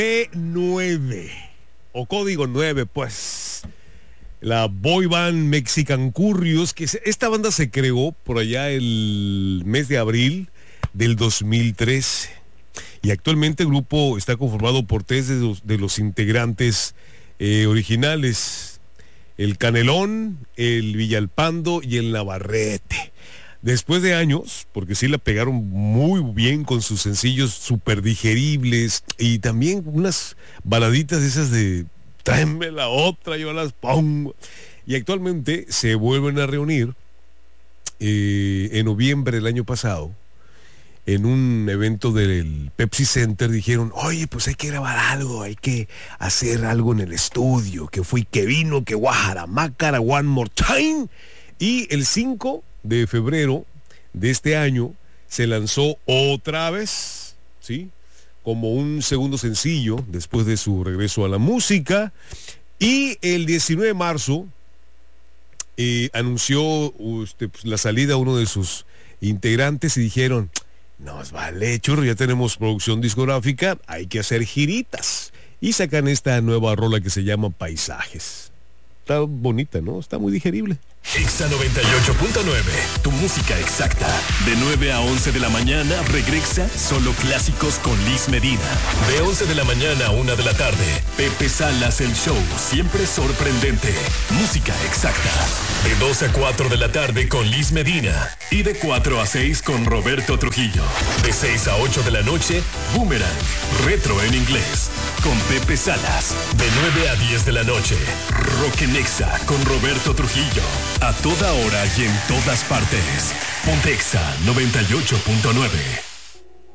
9 o Código 9, pues la boy band Mexican Curious, que esta banda se creó por allá el mes de abril del 2013 y actualmente el grupo está conformado por tres de los integrantes originales, el Canelón, el Villalpando y el Navarrete. Después de años, porque sí la pegaron muy bien con sus sencillos súper digeribles y también unas baladitas esas de tráeme la otra, yo las pongo. Y actualmente se vuelven a reunir en noviembre del año pasado en un evento del Pepsi Center. Dijeron, oye, pues hay que grabar algo, hay que hacer algo en el estudio, que vino, que Guajaramácara, one more time. Y el 5 de febrero de este año se lanzó otra vez, ¿sí? Como un segundo sencillo después de su regreso a la música. Y el 19 de marzo anunció pues, la salida a uno de sus integrantes y dijeron, nos vale churro, ya tenemos producción discográfica, hay que hacer giritas. Y sacan esta nueva rola que se llama Paisajes. Está bonita, ¿no? Está muy digerible. Exa 98.9, tu música exacta. De 9 a 11 de la mañana, regresa Solo Clásicos con Liz Medina. De 11 de la mañana a 1 de la tarde, Pepe Salas el show, siempre sorprendente. Música exacta. De 2 a 4 de la tarde con Liz Medina. Y de 4 a 6 con Roberto Trujillo. De 6 a 8 de la noche, Boomerang, retro en inglés, con Pepe Salas. De 9 a 10 de la noche, Rock en Exa con Roberto Trujillo. A toda hora y en todas partes. Ponte Exa 98.9.